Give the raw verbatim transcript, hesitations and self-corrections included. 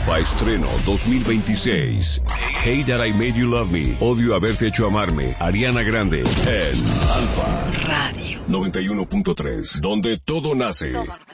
Alfa Estreno dos mil veintiséis. Hate That I Made You Love Me. Odio haberte hecho amarme. Ariana Grande. En Alfa Radio noventa y uno punto tres. Donde todo nace. Todo.